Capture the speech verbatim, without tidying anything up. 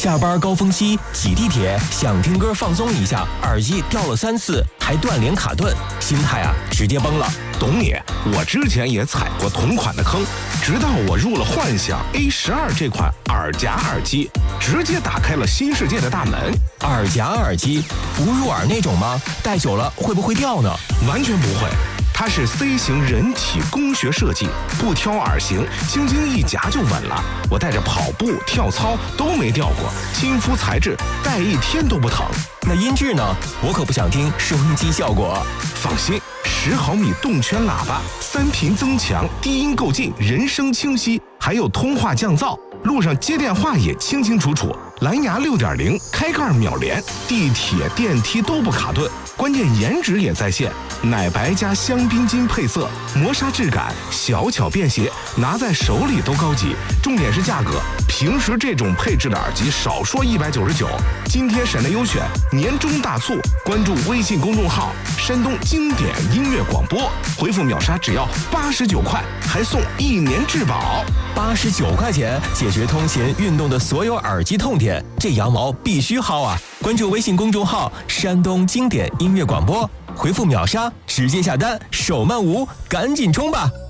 下班高峰期挤地铁，想听歌放松一下，耳机掉了三次，还断连卡顿，心态啊直接崩了。 懂你，我之前也踩过同款的坑，直到我入了幻想 A 十二 这款耳夹耳机，直接打开了新世界的大门。 耳夹耳机不入耳那种吗？戴久了会不会掉呢？ 完全不会。它是 C 型人体工学设计，不挑耳型，轻轻一夹就稳了。我带着跑步、跳操都没掉过，亲肤材质，戴一天都不疼。 那音质呢？我可不想听收音机效果。 放心，十毫米动圈喇叭，三频增强，低音够劲，人声清晰，还有通话降噪，路上接电话也清清楚楚。蓝牙 六点零 开盖秒连，地铁电梯都不卡顿，关键颜值也在线，奶白加香槟金配色，磨砂质感，小巧便携，拿在手里都高级。重点是价格，平时这种配置的耳机少说一百九十九，今天省内优选，年终大促，关注微信公众号山东经典音乐广播，回复秒杀只要八十九块，还送一年质保。 八十九块钱解决通勤运动的所有耳机痛点，这羊毛必须薅啊！关注微信公众号山东经典音乐广播，回复秒杀直接下单，手慢无，赶紧冲吧！